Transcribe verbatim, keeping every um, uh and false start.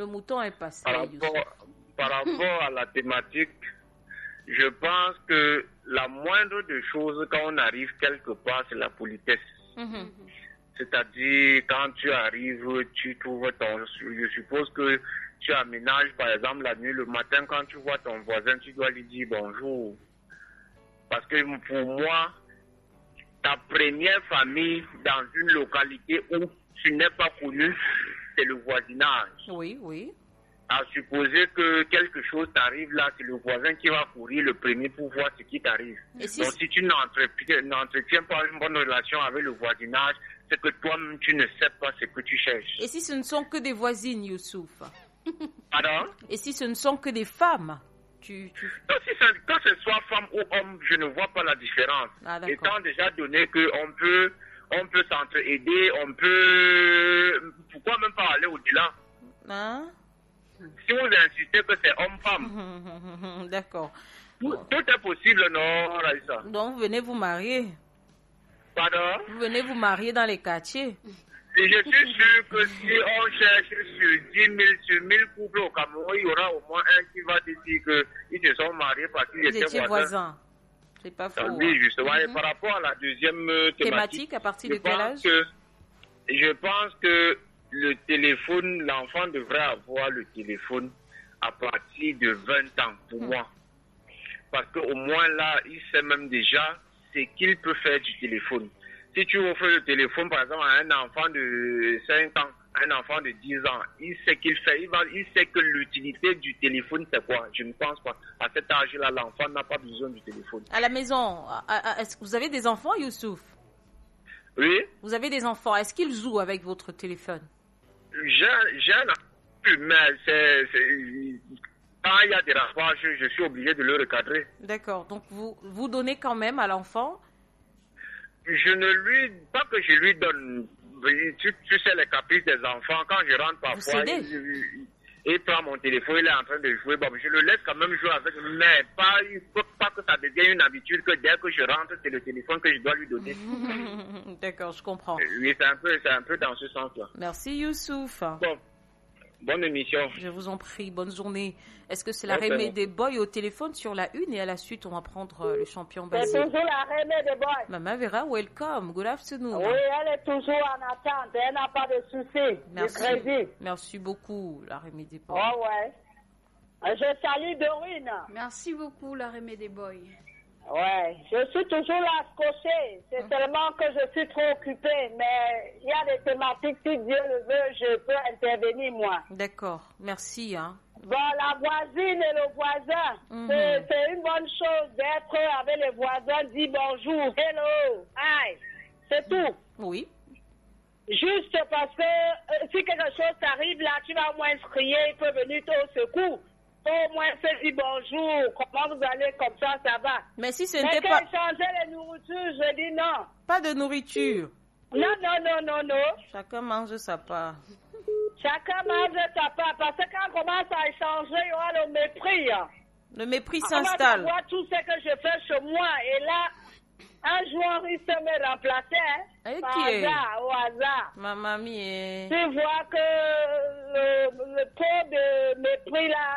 le mouton est passé. Par rapport, par rapport à la thématique, je pense que la moindre des choses quand on arrive quelque part, c'est la politesse. Mm-hmm. C'est-à-dire, quand tu arrives, tu trouves ton... Je suppose que tu aménages, par exemple, la nuit, le matin, quand tu vois ton voisin, tu dois lui dire bonjour. Parce que pour moi, ta première famille dans une localité où tu n'es pas connu, c'est le voisinage. Oui, oui. À supposer que quelque chose t'arrive là, c'est le voisin qui va courir le premier pour voir ce qui t'arrive. Si Donc si tu n'entretiens, n'entretiens pas une bonne relation avec le voisinage, c'est que toi-même tu ne sais pas ce que tu cherches. Et si ce ne sont que des voisines, Youssouf? Pardon? Et si ce ne sont que des femmes? Tu, tu... Donc, si ça, quand ce soit femme ou homme, je ne vois pas la différence. Ah, étant déjà donné qu'on peut, on peut s'entraider, on peut... Pourquoi même pas aller au-delà? Hein? Si vous insistez que c'est homme-femme. D'accord. Tout, tout est possible, non, Raïssa? Donc, vous venez vous marier? Pardon? Vous venez vous marier dans les quartiers? Et je suis sûr que si on cherche sur dix mille, sur mille couples au Cameroun, il y aura au moins un qui va dire qu'ils se sont mariés parce qu'ils étaient voisins. voisins. C'est pas faux. Oui, justement. Mm-hmm. Et par rapport à la deuxième thématique, thématique à partir de quel âge? Que, je pense que le téléphone, l'enfant devrait avoir le téléphone à partir de vingt ans, pour mm. moi. Parce qu'au moins là, il sait même déjà ce qu'il peut faire du téléphone. Si tu offres le téléphone, par exemple, à un enfant de cinq ans, à un enfant de dix ans, il sait qu'il fait, il, va, il sait que l'utilité du téléphone, c'est quoi? Je ne pense pas. À cet âge-là, l'enfant n'a pas besoin du téléphone. À la maison, est-ce que vous avez des enfants, Youssouf? Oui. Vous avez des enfants. Est-ce qu'ils jouent avec votre téléphone? J'ai un mais c'est, c'est, quand il y a des rapports, je, je suis obligé de le recadrer. D'accord. Donc, vous, vous donnez quand même à l'enfant? Je ne lui... Pas que je lui donne... Tu, tu sais les caprices des enfants. Quand je rentre parfois, il, il, il prend mon téléphone, il est en train de jouer. Bon, je le laisse quand même jouer avec, mais pas, il faut pas que ça devienne une habitude que dès que je rentre, c'est le téléphone que je dois lui donner. D'accord, je comprends. Oui, c'est un peu, c'est un peu dans ce sens-là. Merci Youssouf. Bon, bonne émission. Je vous en prie, bonne journée. Est-ce que c'est la Rémé des Boys au téléphone sur la une et à la suite, on va prendre euh, le champion Basile? C'est toujours la Rémé des Boys. Maman Vera, welcome. Good afternoon. Oui, elle est toujours en attente. Elle n'a pas de soucis. Merci. Merci beaucoup, la Rémé des Boys. Oh, ouais. Je salue Dorine. Merci beaucoup, la Rémé des Boys. Ouais, je suis toujours là scotchée. C'est mmh. seulement que je suis trop occupée. Mais il y a des thématiques, si Dieu le veut, je peux intervenir, moi. D'accord, merci. Hein. Bon, la voisine et le voisin, mmh. c'est, c'est une bonne chose d'être avec les voisins, dire bonjour, hello, hi, c'est tout. Oui. Juste parce que euh, si quelque chose t'arrive là, tu vas au moins crier, il peut venir au secours. Au moins se dire bonjour, comment vous allez, comme ça, ça va. Mais si ce Mais n'était pas... pas... changer les nourritures, je dis non. Pas de nourriture. Non, non, non, non, non. Chacun mange sa part. Chacun mange sa part, parce que quand on commence à échanger, il y aura le mépris. Le mépris on s'installe. On voit tout ce que je fais chez moi, et là, un jour, il se me remplacer, hein, et par qui hasard, est? au hasard. Ma mamie est... Tu vois que le, le taux de mépris là